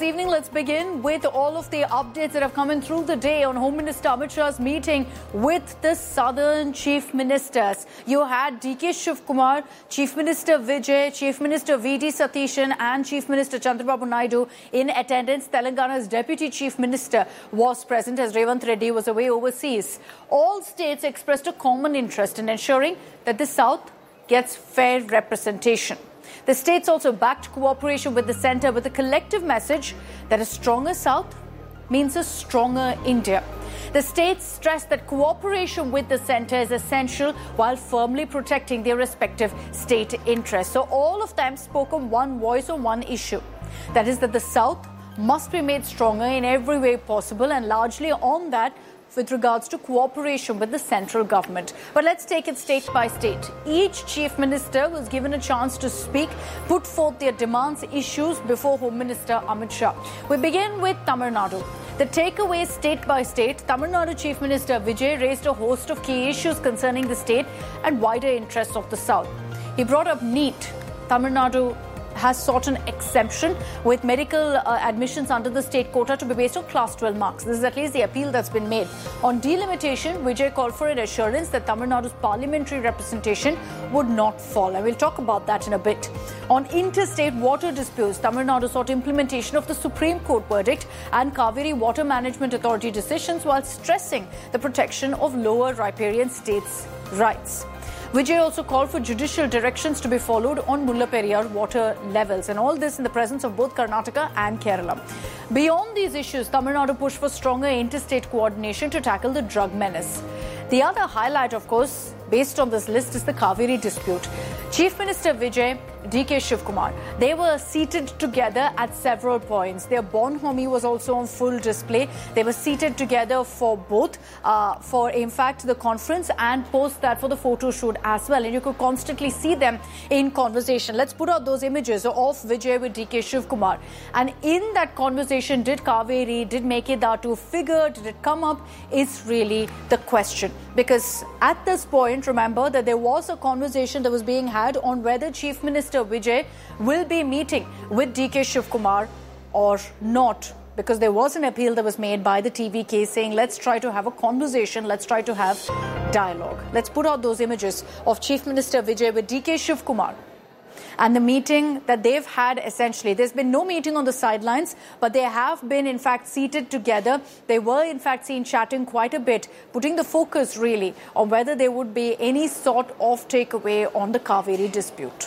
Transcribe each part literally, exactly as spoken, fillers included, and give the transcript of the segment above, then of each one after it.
this evening, let's begin with all of the updates that have come in through the day on Home Minister Amit Shah's meeting with the Southern Chief Ministers. You had D K Shivkumar, Chief Minister Vijay, Chief Minister V D Satishan and Chief Minister Chandrababu Naidu in attendance. Telangana's Deputy Chief Minister was present as Revanth Reddy was away overseas. All states expressed a common interest in ensuring that the South gets fair representation. The states also backed cooperation with the centre with a collective message that a stronger South means a stronger India. The states stressed that cooperation with the centre is essential while firmly protecting their respective state interests. So all of them spoke on one voice on one issue. That is that the South must be made stronger in every way possible, and largely on that with regards to cooperation with the central government. But let's take it state by state. Each chief minister was given a chance to speak, put forth their demands, issues before Home Minister Amit Shah. We begin with Tamil Nadu. The takeaway state by state, Tamil Nadu Chief Minister Vijay raised a host of key issues concerning the state and wider interests of the South. He brought up NEET. Tamil Nadu has sought an exemption with medical uh, admissions under the state quota to be based on class twelve marks. This is at least the appeal that's been made. On delimitation, Vijay called for an assurance that Tamil Nadu's parliamentary representation would not fall. And we'll talk about that in a bit. On interstate water disputes, Tamil Nadu sought implementation of the Supreme Court verdict and Kaveri Water Management Authority decisions while stressing the protection of lower riparian states' rights. Vijay also called for judicial directions to be followed on Mullaperiyar water levels, and all this in the presence of both Karnataka and Kerala. Beyond these issues, Tamil Nadu pushed for stronger interstate coordination to tackle the drug menace. The other highlight, of course, based on this list is the Kaveri dispute. Chief Minister Vijay, D K Shivkumar, they were seated together at several points. Their bonhomie was also on full display. They were seated together for both, uh, for in fact the conference and post that for the photo shoot as well. And you could constantly see them in conversation. Let's put out those images of Vijay with D K Shivkumar. And in that conversation, did Kaveri, did Mekedatu figure, did it come up, is really the question. Because at this point, remember that there was a conversation that was being had on whether Chief Minister Vijay will be meeting with D K Shivkumar or not, because there was an appeal that was made by the T V K saying let's try to have a conversation, let's try to have dialogue. Let's put out those images of Chief Minister Vijay with D K Shivkumar and the meeting that they've had. Essentially, there's been no meeting on the sidelines, but they have been in fact seated together. They were in fact seen chatting quite a bit, putting the focus really on whether there would be any sort of takeaway on the Kaveri dispute.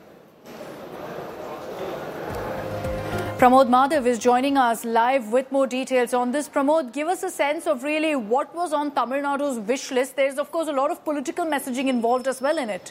Pramod Madhav is joining us live with more details on this. Pramod, give us a sense of really what was on Tamil Nadu's wish list. There's, of course, a lot of political messaging involved as well in it.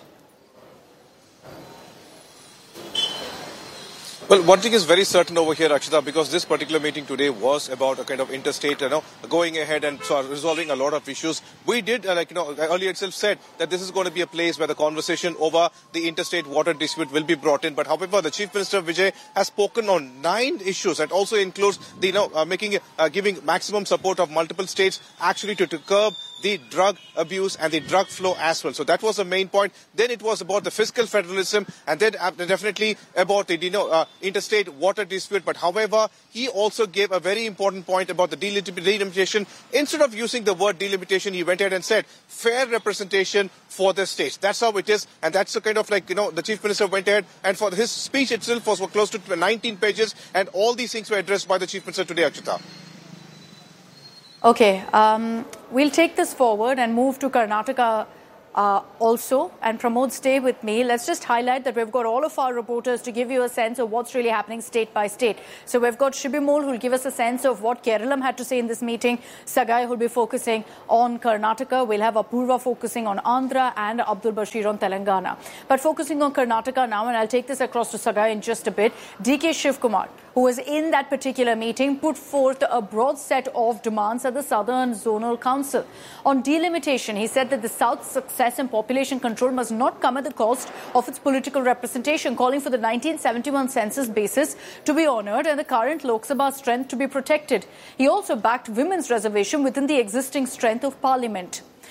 Well, one thing is very certain over here, Akshita, because this particular meeting today was about a kind of interstate, you know, going ahead and so resolving a lot of issues. We did, uh, like, you know, earlier itself said that this is going to be a place where the conversation over the interstate water dispute will be brought in. But however, the Chief Minister Vijay has spoken on nine issues. That also includes the, you know, uh, making, uh, giving maximum support of multiple states actually to, to curb the drug abuse and the drug flow as well. So that was the main point. Then it was about the fiscal federalism, and then uh, definitely about the, you know, uh, interstate water dispute. But however, he also gave a very important point about the delimitation. Instead of using the word delimitation, he went ahead and said fair representation for the states. That's how it is, and that's the kind of like, you know, the Chief Minister went ahead, and for his speech itself was close to nineteen pages, and all these things were addressed by the Chief Minister today, Akshita. Okay, um, we'll take this forward and move to Karnataka uh, also. And Pramod, stay with me. Let's just highlight that we've got all of our reporters to give you a sense of what's really happening state by state. So we've got Shibimol, who'll give us a sense of what Keralam had to say in this meeting. Sagai, who'll be focusing on Karnataka. We'll have Apurva focusing on Andhra and Abdul Bashir on Telangana. But focusing on Karnataka now, and I'll take this across to Sagai in just a bit, D K Shivkumar, who was in that particular meeting, put forth a broad set of demands at the Southern Zonal Council. On delimitation, he said that the South's success and population control must not come at the cost of its political representation, calling for the nineteen seventy-one census basis to be honoured and the current Lok Sabha strength to be protected. He also backed women's reservation within the existing strength of parliament.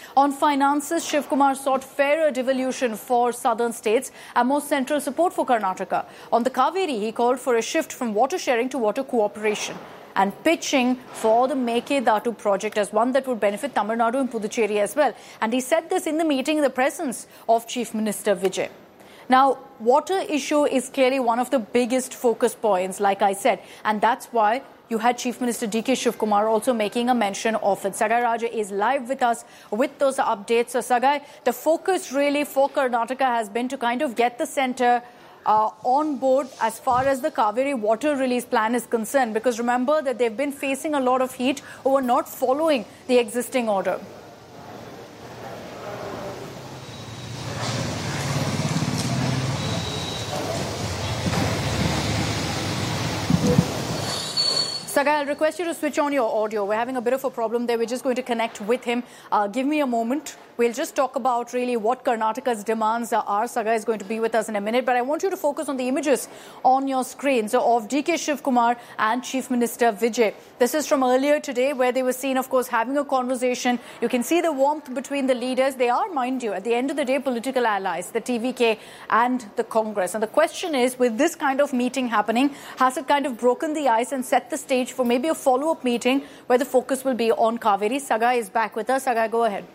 On finances, Shiv Kumar sought fairer devolution for southern states and more central support for Karnataka. On the Kaveri, he called for a shift from water sharing to water cooperation and pitching for the Mekedatu project as one that would benefit Tamil Nadu and Puducherry as well. And he said this in the meeting in the presence of Chief Minister Vijay. Now, water issue is clearly one of the biggest focus points, like I said, and that's why you had Chief Minister D K Shiv Kumar also making a mention of it. Sagai Raja is live with us with those updates. So, Sagai, the focus really for Karnataka has been to kind of get the centre Uh, on board as far as the Kaveri water release plan is concerned, because remember that they've been facing a lot of heat over not following the existing order. Sagai, I'll request you to switch on your audio. We're having a bit of a problem there. We're just going to connect with him. Uh, give me a moment. We'll just talk about really what Karnataka's demands are. Sagai is going to be with us in a minute. But I want you to focus on the images on your screen. So of D K Shiv Kumar and Chief Minister Vijay. This is from earlier today where they were seen, of course, having a conversation. You can see the warmth between the leaders. They are, mind you, at the end of the day, political allies, the T V K and the Congress. And the question is, with this kind of meeting happening, has it kind of broken the ice and set the stage for maybe a follow-up meeting where the focus will be on Kaveri? Sagai is back with us. Sagai, go ahead.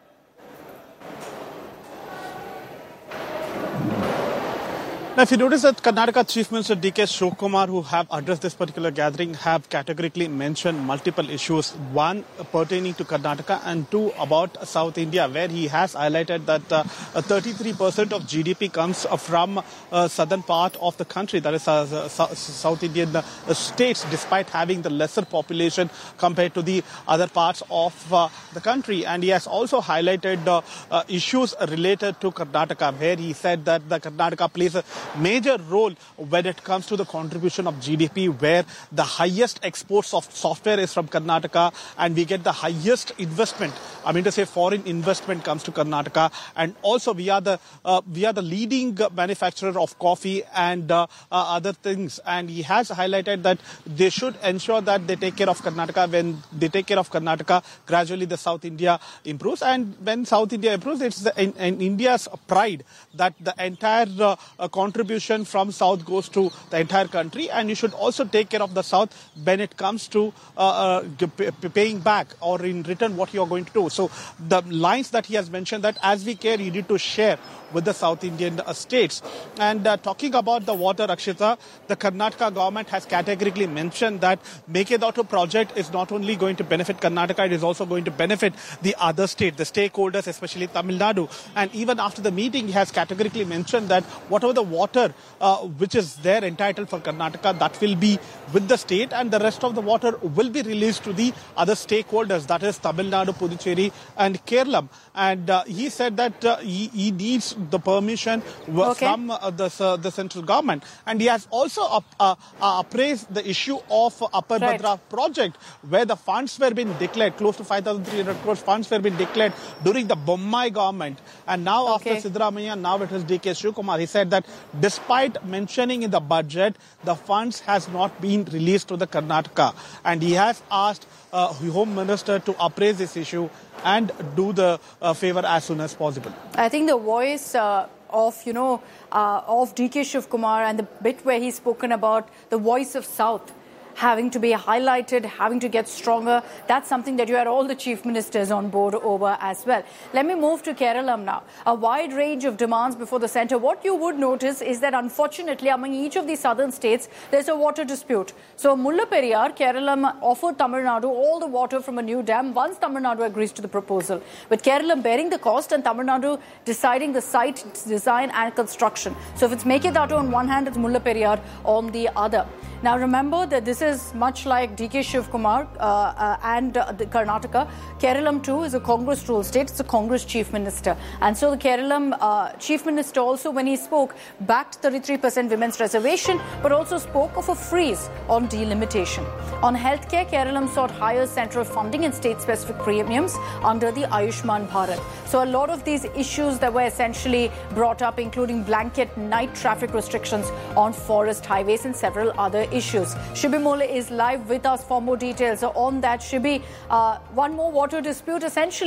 Now, if you notice that Karnataka Chief Minister D K Shiv Kumar, who have addressed this particular gathering, have categorically mentioned multiple issues. One pertaining to Karnataka and two about South India, where he has highlighted that uh, thirty-three percent of G D P comes from uh, southern part of the country, that is uh, South Indian uh, states, despite having the lesser population compared to the other parts of uh, the country. And he has also highlighted uh, uh, issues related to Karnataka, where he said that the Karnataka plays a major role when it comes to the contribution of G D P, where the highest exports of software is from Karnataka, and we get the highest investment. I mean to say, foreign investment comes to Karnataka, and also we are the uh, we are the leading manufacturer of coffee and uh, uh, other things. And he has highlighted that they should ensure that they take care of Karnataka. When they take care of Karnataka, gradually the South India improves, and when South India improves, it's the, in, in India's pride that the entire uh, uh, contribution from South goes to the entire country. And you should also take care of the South when it comes to uh, uh, paying back, or in return what you are going to do. So the lines that he has mentioned, that as we care, you need to share with the South Indian uh, states. And uh, talking about the water, Akshita, the Karnataka government has categorically mentioned that Mekedatu project is not only going to benefit Karnataka, it is also going to benefit the other states, the stakeholders, especially Tamil Nadu. And even after the meeting, he has categorically mentioned that whatever the water uh, which is there entitled for Karnataka, that will be with the state, and the rest of the water will be released to the other stakeholders, that is Tamil Nadu, Puducherry and Kerala. And uh, he said that uh, he, he needs the permission okay. from uh, the, uh, the central government. And he has also uh, uh, appraised the issue of uh, Upper right. Bhadra project, where the funds were being declared, close to five thousand three hundred crores funds were being declared during the Bommai government. And now okay. after Siddaramaiah, now it is D K Shiv Kumar. He said that despite mentioning in the budget, the funds has not been released to the Karnataka. And he has asked uh, Home Minister to appraise this issue and do the uh, favor as soon as possible. I think the voice uh, of, you know, uh, of D K Shiv Kumar and the bit where he's spoken about the voice of South having to be highlighted, having to get stronger, that's something that you had all the chief ministers on board over as well. Let me move to Kerala now. A wide range of demands before the centre. What you would notice is that unfortunately among each of the southern states, there's a water dispute. So Mullaperiyar, Kerala offered Tamil Nadu all the water from a new dam once Tamil Nadu agrees to the proposal, with Kerala bearing the cost and Tamil Nadu deciding the site design and construction. So if it's Mekedatu on one hand, it's Mullaperiyar on the other. Now remember that this is much like D K Shiv Kumar uh, uh, and uh, the Karnataka. Kerala too is a Congress ruled state. It's a Congress chief minister. And so the Kerala uh, chief minister also, when he spoke, backed thirty-three percent women's reservation, but also spoke of a freeze on delimitation. On healthcare, Kerala sought higher central funding and state-specific premiums under the Ayushman Bharat. So a lot of these issues that were essentially brought up, including blanket night traffic restrictions on forest highways and several other issues. Shibi Mole is live with us for more details on that. Shibi, uh, one more water dispute essentially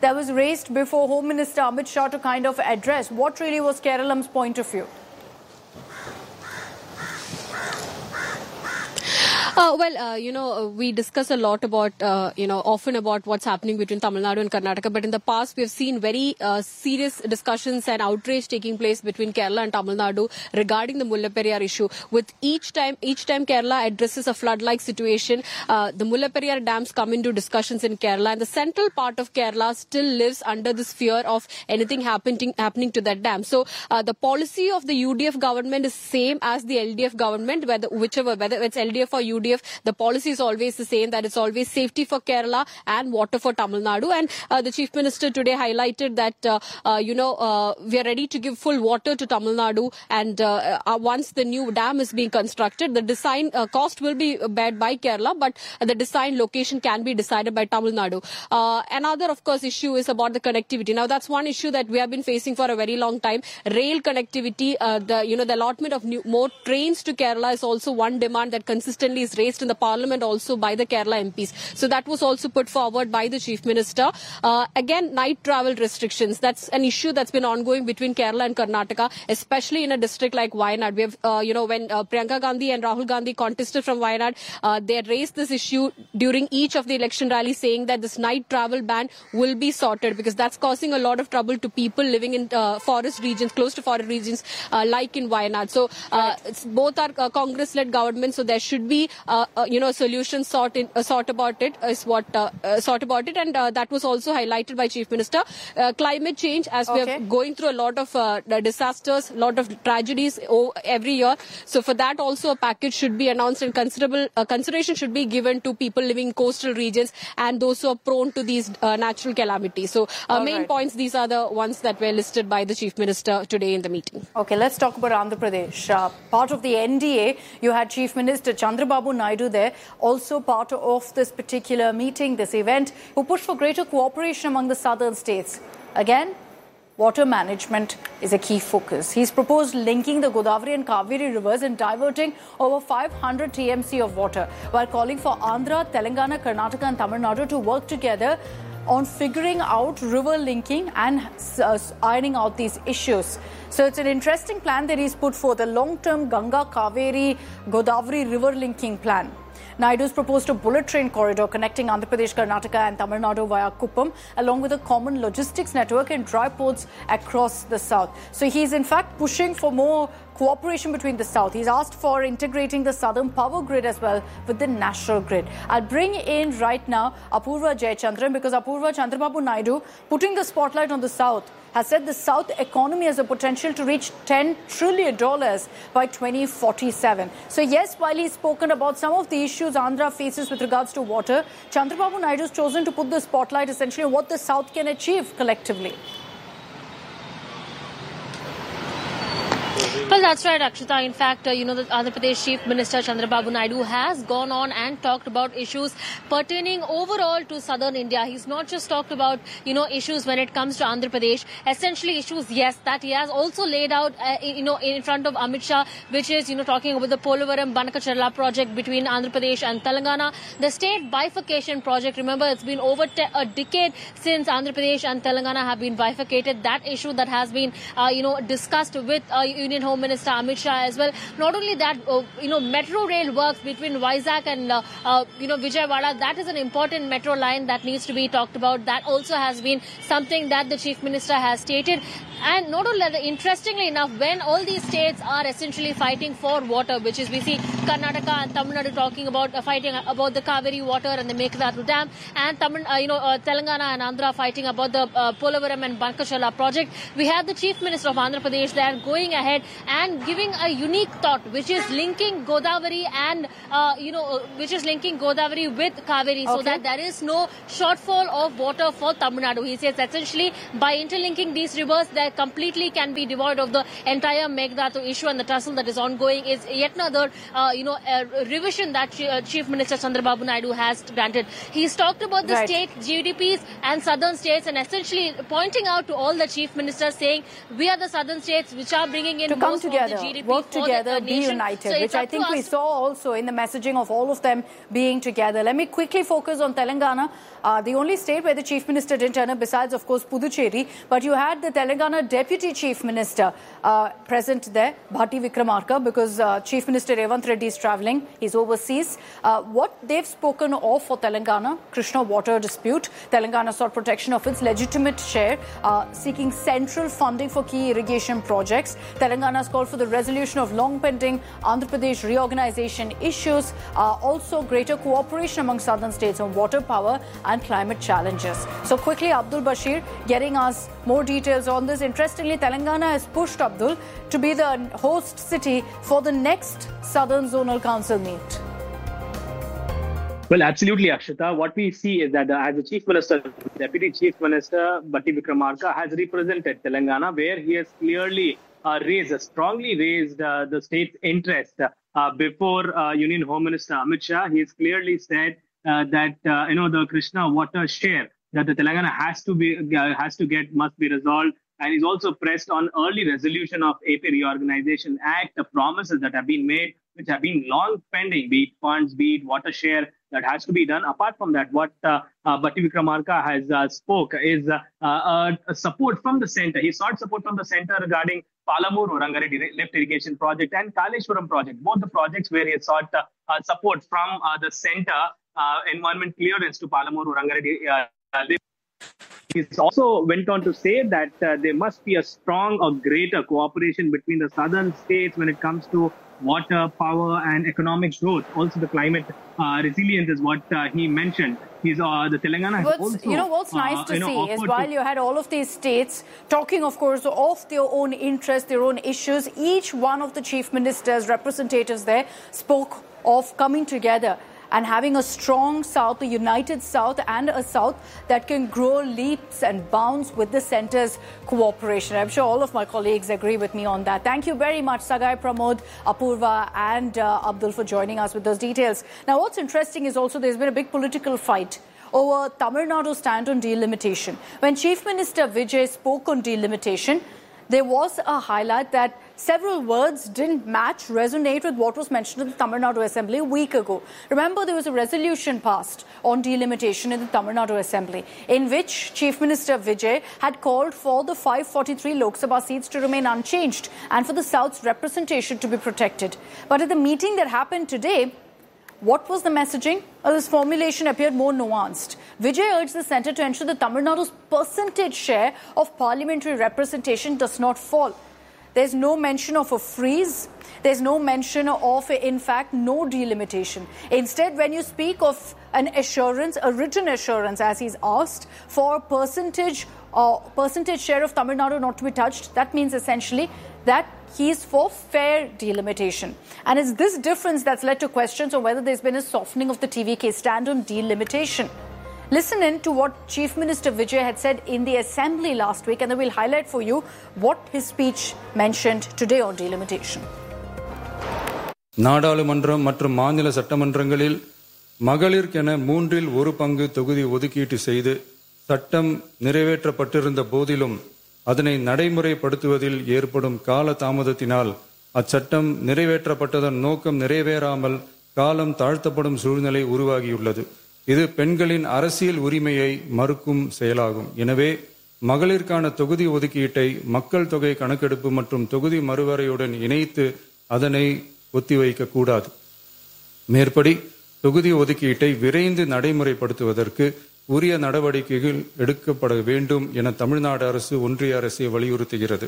that was raised before Home Minister Amit Shah to kind of address. What really was Keralam's point of view? Uh, well, uh, you know, uh, we discuss a lot about, uh, you know, often about what's happening between Tamil Nadu and Karnataka. But in the past, we have seen very uh, serious discussions and outrage taking place between Kerala and Tamil Nadu regarding the Mullaperiyar issue. With each time, each time Kerala addresses a flood-like situation, uh, the Mullaperiyar dams come into discussions in Kerala, and the central part of Kerala still lives under this fear of anything happening happening to that dam. So uh, the policy of the U D F government is same as the L D F government, whether whichever whether it's L D F or U D F. The policy is always the same, that it's always safety for Kerala and water for Tamil Nadu. And uh, the Chief Minister today highlighted that, uh, uh, you know, uh, we are ready to give full water to Tamil Nadu. And uh, uh, once the new dam is being constructed, the design uh, cost will be bared by Kerala, but uh, the design location can be decided by Tamil Nadu. Uh, another, of course, issue is about the connectivity. Now, that's one issue that we have been facing for a very long time. Rail connectivity, uh, the, you know, the allotment of new, more trains to Kerala is also one demand that consistently is raised in the parliament, also by the Kerala M Ps. So that was also put forward by the Chief Minister. Uh, again, night travel restrictions. That's an issue that's been ongoing between Kerala and Karnataka, especially in a district like Wayanad. We have, uh, you know, when uh, Priyanka Gandhi and Rahul Gandhi contested from Wayanad, uh, they had raised this issue during each of the election rallies, saying that this night travel ban will be sorted because that's causing a lot of trouble to people living in uh, forest regions, close to forest regions, uh, like in Wayanad. So uh, it's, both are uh, Congress-led governments, so there should be uh, uh, you know, solution sort in, uh, sort about it is what uh, uh, sort about it, and uh, that was also highlighted by Chief Minister. Uh, climate change, as okay. we are going through a lot of uh, disasters, a lot of tragedies oh, every year. So for that also a package should be announced, and considerable uh, consideration should be given to people living in coastal regions and those who are prone to these uh, natural calamities. So uh, main right. points, these are the ones that were listed by the Chief Minister today in the meeting. Okay, let's talk about Andhra Pradesh. Uh, part of the N D A, you had Chief Minister Chandrababu Naidu there, also part of this particular meeting, this event, who pushed for greater cooperation among the southern states. Again, water management is a key focus. He's proposed linking the Godavari and Kaveri rivers and diverting over five hundred T M C of water, while calling for Andhra, Telangana, Karnataka and Tamil Nadu to work together on figuring out river linking and uh, ironing out these issues. So it's an interesting plan that he's put forth, a long-term Ganga, Kaveri, Godavari river linking plan. Naidu's proposed a bullet train corridor connecting Andhra Pradesh, Karnataka and Tamil Nadu via Kuppam, along with a common logistics network and dry ports across the south. So he's in fact pushing for more cooperation between the south. He's asked for integrating the southern power grid as well with the national grid. I'll bring in right now Apurva Jayachandran, because Apurva, Chandrababu Naidu, putting the spotlight on the south, has said the South economy has the potential to reach ten trillion dollars by twenty forty-seven. So yes, while he's spoken about some of the issues Andhra faces with regards to water, Chandrababu Naidu has chosen to put the spotlight essentially on what the South can achieve collectively. Well, that's right, Akshita. In fact, uh, you know, the Andhra Pradesh Chief Minister Chandrababu Naidu has gone on and talked about issues pertaining overall to southern India. He's not just talked about, you know, issues when it comes to Andhra Pradesh. Essentially issues, yes, that he has also laid out, uh, you know, in front of Amit Shah, which is, you know, talking about the Polavaram Banakacharla project between Andhra Pradesh and Telangana. The state bifurcation project, remember, it's been over a decade since Andhra Pradesh and Telangana have been bifurcated. That issue that has been, uh, you know, discussed with uh, Union Home Minister Amit Shah as well. Not only that, uh, you know, metro rail works between Vizag and, uh, uh, you know, Vijayawada. That is an important metro line that needs to be talked about. That also has been something that the Chief Minister has stated. And not only that, interestingly enough, when all these states are essentially fighting for water, which is we see Karnataka and Tamil Nadu talking about uh, fighting about the Kaveri water and the Mekadatu Dam, and Tamil, uh, you know, uh, Telangana and Andhra fighting about the uh, Polavaram and Banakacharla project. We have the Chief Minister of Andhra Pradesh there going ahead and giving a unique thought, which is linking Godavari and, uh, you know, uh, which is linking Godavari with Kaveri, okay, so that there is no shortfall of water for Tamil Nadu. He says essentially by interlinking these rivers, they completely can be devoid of the entire Meghdatu issue, and the tussle that is ongoing is yet another, uh, you know, uh, revision that uh, Chief Minister Chandrababu Naidu has granted. He's talked about the right. state G D Ps and southern states, and essentially pointing out to all the chief ministers, saying we are the southern states which are bringing in most together, of the G D P work for together, the be nation. united, So which I think we saw also in the messaging of all of them being together. Let me quickly focus on Telangana, uh, the only state where the Chief Minister didn't turn up, besides, of course, Puducherry. But you had the Telangana Deputy Chief Minister uh, present there, Bhatti Vikramarka, because uh, Chief Minister Revanth Reddy is travelling. He's overseas. Uh, what they've spoken of for Telangana, Krishna water dispute. Telangana sought protection of its legitimate share, uh, seeking central funding for key irrigation projects. Telangana has called for the resolution of long-pending Andhra Pradesh reorganization issues, uh, also greater cooperation among southern states on water, power and climate challenges. So quickly, Abdul Bashir getting us more details on this. Interestingly, Telangana has pushed Abdul to be the host city for the next Southern Zonal Council meet. Well, absolutely, Akshita. What we see is that uh, as the Chief Minister, Deputy Chief Minister Bhatti Vikramarka has represented Telangana, where he has clearly uh, raised, strongly raised uh, the state's interest uh, before uh, Union Home Minister Amit Shah. He has clearly said uh, that uh, you know the Krishna water share that the Telangana has to be uh, has to get must be resolved. And he's also pressed on early resolution of A P Reorganization Act, the promises that have been made, which have been long pending, be it funds, be it water share, that has to be done. Apart from that, what uh, uh, Bhatti Vikramarka has uh, spoke is uh, uh, uh, support from the centre. He sought support from the centre regarding Palamuru Rangareddy lift irrigation project and Kaleshwaram project, both the projects where he sought uh, uh, support from uh, the centre, uh, environment clearance to Palamuru Rangareddy uh, uh, lift. He also went on to say that uh, there must be a strong or greater cooperation between the southern states when it comes to water, power, and economic growth. Also, the climate uh, resilience is what uh, he mentioned. He's uh, the Telangana has what's, also, you know what's nice uh, to you know, see is offered while to... you had all of these states talking, of course, of their own interests, their own issues, each one of the chief ministers, representatives there spoke of coming together and having a strong South, a united South, and a South that can grow leaps and bounds with the centre's cooperation. I'm sure all of my colleagues agree with me on that. Thank you very much, Sagai, Pramod, Apurva, and uh, Abdul for joining us with those details. Now, what's interesting is also there's been a big political fight over Tamil Nadu's stand on delimitation. When Chief Minister Vijay spoke on delimitation, there was a highlight that several words didn't match, resonate with what was mentioned in the Tamil Nadu Assembly a week ago. Remember, there was a resolution passed on delimitation in the Tamil Nadu Assembly, in which Chief Minister Vijay had called for the five forty-three Lok Sabha seats to remain unchanged and for the South's representation to be protected. But at the meeting that happened today, what was the messaging? Well, this formulation appeared more nuanced. Vijay urged the centre to ensure that Tamil Nadu's percentage share of parliamentary representation does not fall. There's no mention of a freeze. There's no mention of, in fact, no delimitation. Instead, when you speak of an assurance, a written assurance, as he's asked, for percentage uh, percentage share of Tamil Nadu not to be touched, that means essentially that he's for fair delimitation. And it's this difference that's led to questions on whether there's been a softening of the T V K stand on delimitation. Listen in to what Chief Minister Vijay had said in the Assembly last week, and then we'll highlight for you what his speech mentioned today on delimitation. நாடாளுமன்றம் மற்றும் மாநில சட்டமன்றங்களில் மகளிர்க்கென மூன்றில் ஒரு பங்கு தொகுதி ஒதுக்கீட்டு செய்து சட்டம் நிறைவேற்றப்பட்டிருந்த போதிலும் அதனை நடைமுறைப்படுத்துவதில் ஏற்படும் கால தாமதத்தினால் அச்சட்டம் நிறைவேற்றப்பட்டதன் நோக்கம் நிறைவேறாமல் காலம் தாழ்த்தப்படும் சூழ்நிலை உருவாகியுள்ளது. இது பெண்களின் அரசியல் உரிமையை மறுக்கும் செயலாகும். எனவே மகளிருக்கான தொகுதி ஒதுக்கீட்டை மக்கள் தொகை கணக்கெடுப்பு மற்றும் தொகுதி மறுவரையுடன் இணைத்து அதனை ஒத்திவைக்க கூடாது. மேற்படி தொகுதி ஒதுக்கீட்டை விரைந்து நடைமுறைப்படுத்துவதற்கு உரிய நடவடிக்கைகள் எடுக்கப்பட வேண்டும் என தமிழ்நாடு அரசு ஒன்றிய அரசை வலியுறுத்துகிறது.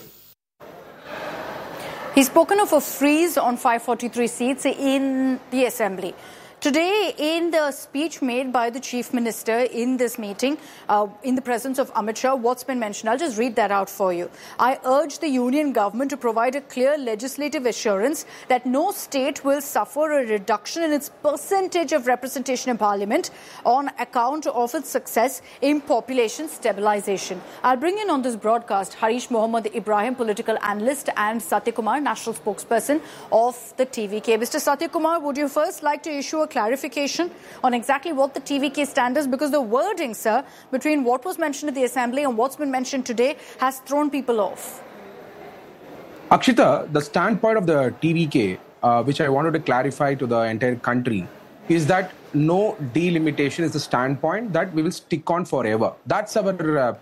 He's spoken of a freeze on five forty-three seats in the Assembly. Today, in the speech made by the Chief Minister in this meeting, uh, in the presence of Amit Shah, what's been mentioned? I'll just read that out for you. I urge the Union Government to provide a clear legislative assurance that no state will suffer a reduction in its percentage of representation in Parliament on account of its success in population stabilization. I'll bring in on this broadcast Harish Mohammad Ibrahim, political analyst, and Satyakumar, national spokesperson of the T V K. Mister Satyakumar, would you first like to issue a clarification on exactly what the T V K stand is, because the wording, sir, between what was mentioned at the Assembly and what's been mentioned today has thrown people off. Akshita, the standpoint of the T V K, uh, which I wanted to clarify to the entire country, is that no delimitation is the standpoint that we will stick on forever. That's our uh,